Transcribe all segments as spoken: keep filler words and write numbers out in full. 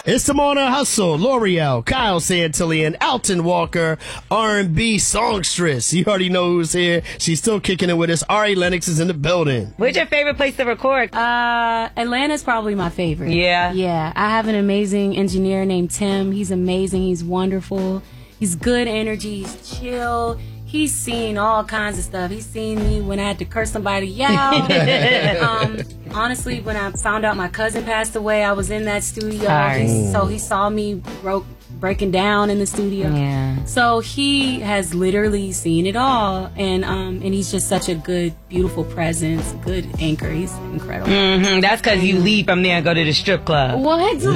It's the Morning Hustle. L'Oreal, Kyle Santillan, Alton Walker, R and B songstress. You already know who's here. She's still kicking it with us. Ari Lennox is in the building. Where's your favorite place to record? Uh, Atlanta's probably my favorite. Yeah? Yeah. I have an amazing engineer named Tim. He's amazing. He's wonderful. He's good energy. He's chill. He's seen all kinds of stuff. He's seen me when I had to curse somebody out. um, honestly, when I found out my cousin passed away, I was in that studio. He, so he saw me broke, breaking down in the studio. Yeah. So he has literally seen it all. And um, and he's just such a good, beautiful presence, good anchor. He's incredible. Mm-hmm. That's because you leave from there and go to the strip club. What? What?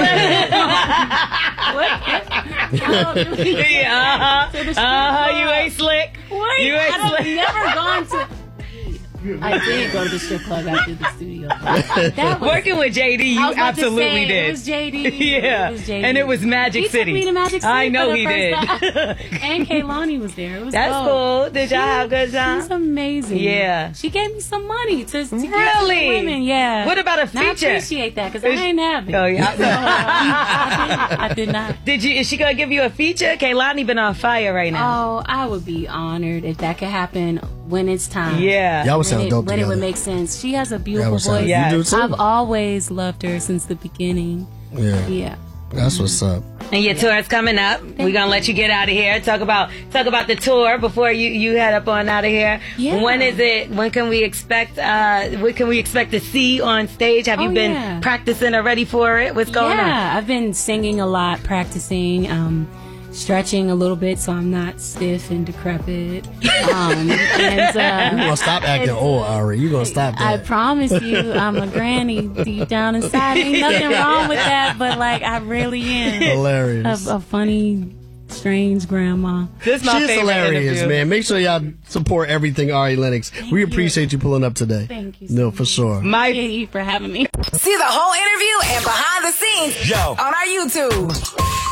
Yeah, uh-huh. Uh-huh. You ain't slick. What? You ain't I've slick. never gone to... I did go to the strip club after the studio. That was, Working with J D, you I was about to absolutely say, did. It was J D. Yeah. It was J D. And it was Magic he City. Took me to Magic City. I know for the he first did. time. And Kaylani was there. It was That's dope. cool. Did y'all have a good time? She's amazing. Yeah. She gave me some money to, to give Really? to women. Yeah. What about a And I feature? appreciate that because I ain't have it. Oh, yeah. So, uh, I, did, I did not. Did you? Is she gonna give you a feature? Kaylani been on fire right now. Oh, I would be honored if that could happen when it's time. Yeah. Y'all would When, sound it, dope when it together. would make sense. She has a Y'all beautiful would sound- voice. Yeah. You do too. I've always loved her since the beginning. Yeah. Yeah. That's what's up. And your tour is coming up. We're gonna let you get out of here. Talk about talk about the tour before you, you head up on out of here. Yeah. When is it? When can we expect? Uh, what can we expect to see on stage? Have you Oh, been yeah. practicing or ready for it? What's going yeah, I've been singing a lot, practicing, um, stretching a little bit so I'm not stiff and decrepit. Um, and, uh, You're going to stop acting old, Ari. You're going to stop I that. promise you, I'm a granny deep down inside. Ain't nothing wrong with that, but like I really am Hilarious. a, a funny, strange grandma. on? This is my She's favorite hilarious, interview. man. Make sure y'all support everything Ari Lennox. We appreciate you pulling up today. Thank you so No, for sure. My Thank you for having me. See the whole interview and behind the scenes Yo. on our YouTube.